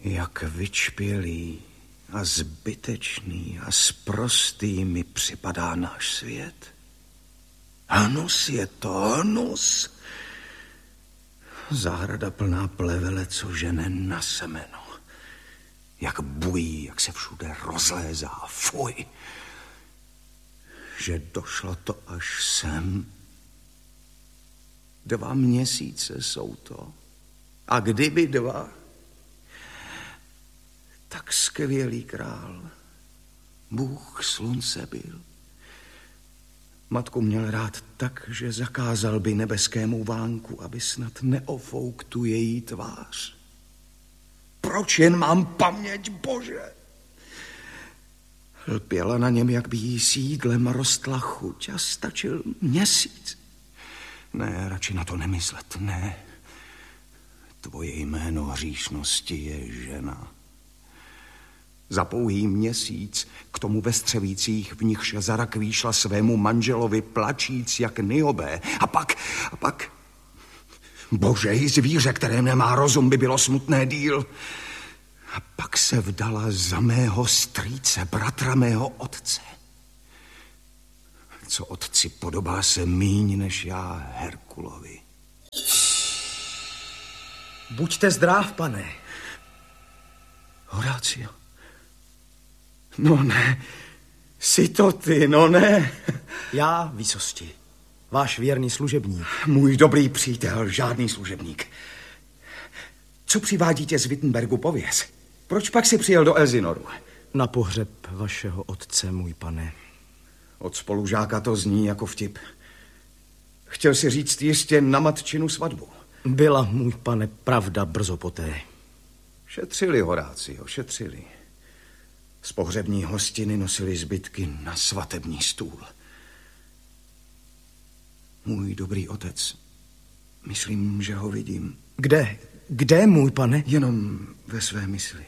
Jak vyčpělý a zbytečný a sprostý mi připadá náš svět. Hnus je to, hnus. Zahrada plná plevele, co žene na semeno. Jak bují, jak se všude rozlézá. Fuj. Že došlo to až sem. 2 měsíce jsou to. A kdyby 2, tak skvělý král. Bůh slunce byl. Matku měl rád tak, že zakázal by nebeskému vánku, aby snad neofouk tu její tvář. Proč jen mám paměť, Bože? Lpěla na něm, jak by jí sídlem rostla chuť a stačil měsíc. Ne, radši na to nemyslet, ne. Tvoje jméno hříšnosti je žena. Za pouhý měsíc k tomu ve střevících, v nichž zarakví šla svému manželovi plačíc jak Niobé. A pak... Bože, i zvíře, které nemá rozum, by bylo smutné díl. A pak se vdala za mého strýce, bratra mého otce. Co otci podobá se míň než já Herkulovi. Buďte zdrav, pane. Horácio. No ne, jsi to ty, no ne. Já, výsosti, váš věrný služebník. Můj dobrý přítel, žádný služebník. Co přivádí z Wittenbergu, pověz. Proč pak si přijel do Elzinoru? Na pohřeb vašeho otce, můj pane. Od spolužáka to zní jako vtip. Chtěl si říct jistě na matčinu svatbu. Byla, můj pane, pravda brzo poté. Šetřili, Horácio, šetřili. Z pohřební hostiny nosili zbytky na svatební stůl. Můj dobrý otec, myslím, že ho vidím. Kde? Kde, můj pane? Jenom ve své mysli.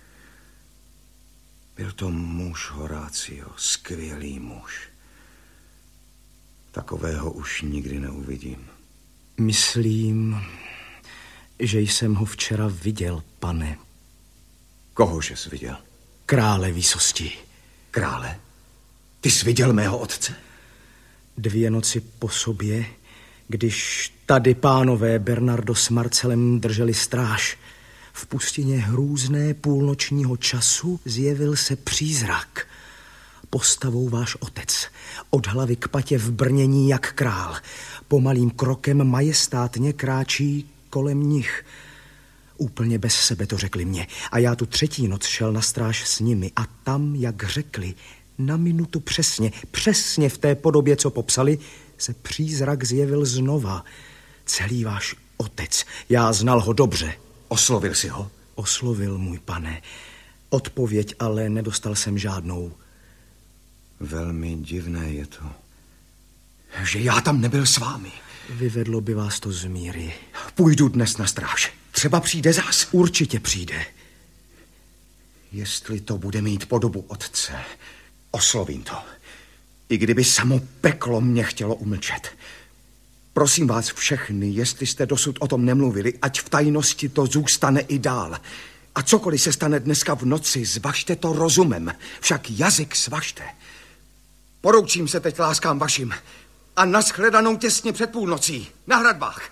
Byl to muž, Horácio, skvělý muž. Takového už nikdy neuvidím. Myslím, že jsem ho včera viděl, pane. Kohože jsi viděl? Krále, výsosti. Krále? Ty jsi viděl mého otce? 2 noci po sobě, když tady pánové Bernardo s Marcelem drželi stráž, v pustině hrůzné půlnočního času zjevil se přízrak. Postavou váš otec, od hlavy k patě v brnění jak král. Pomalým krokem majestátně kráčí kolem nich. Úplně bez sebe to řekli mě. A já tu 3. noc šel na stráž s nimi. A tam, jak řekli, na minutu přesně v té podobě, co popsali, se přízrak zjevil znova. Celý váš otec. Já znal ho dobře. Oslovil si ho? Oslovil, můj pane. Odpověď ale nedostal jsem žádnou. Velmi divné je to, že já tam nebyl s vámi. Vyvedlo by vás to z míry. Půjdu dnes na stráž. Třeba přijde zas. Určitě přijde. Jestli to bude mít podobu otce, oslovím to. I kdyby samo peklo mě chtělo umlčet. Prosím vás všechny, jestli jste dosud o tom nemluvili, ať v tajnosti to zůstane i dál. A cokoliv se stane dneska v noci, zvažte to rozumem. Však jazyk svažte. Poroučím se teď láskám vašim. A nashledanou těsně před půlnocí. Na hradbách.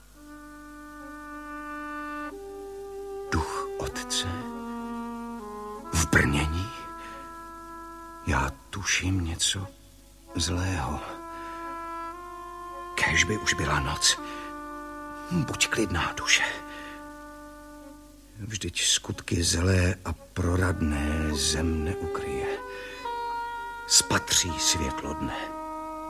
Duch otce v brnění. Já tuším něco zlého. Kéž by už byla noc. Buď klidná, duše. Vždyť skutky zlé a proradné zem neukryje. Spatří světlo dne.